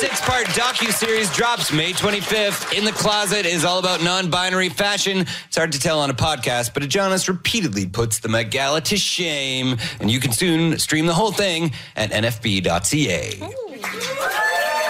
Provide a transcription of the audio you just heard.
6-part docuseries drops May 25th. In the Closet is all about non-binary fashion. It's hard to tell on a podcast, but Jonas repeatedly puts the Met Gala to shame. And you can soon stream the whole thing at nfb.ca.